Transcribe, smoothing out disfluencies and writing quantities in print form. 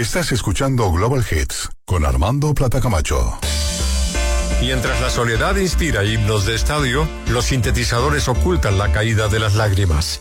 Estás escuchando Global Hits con Armando Plata Camacho. Mientras la soledad inspira himnos de estadio, los sintetizadores ocultan la caída de las lágrimas.